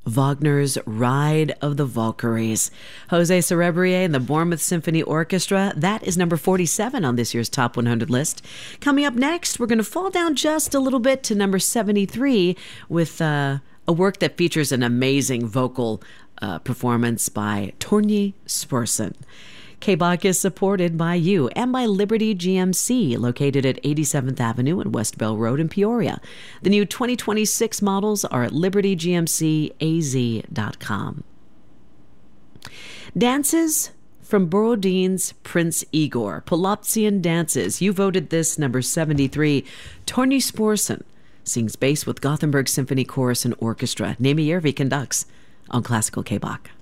Wagner's Ride of the Valkyries. Jose Cerebrier and the Bournemouth Symphony Orchestra. That is number 47 on this year's Top 100 list. Coming up next, we're going to fall down just a little bit to number 73 with a work that features an amazing vocal performance by Torgny Sporsson. KBOK is supported by you and by Liberty GMC, located at 87th Avenue and West Bell Road in Peoria. The new 2026 models are at libertygmcaz.com. Dances from Borodin's Prince Igor, Polopzian Dances. You voted this number 73. Torgny Sporsson sings bass with Gothenburg Symphony Chorus and Orchestra. Nemi Järvi conducts on Classical KBOK.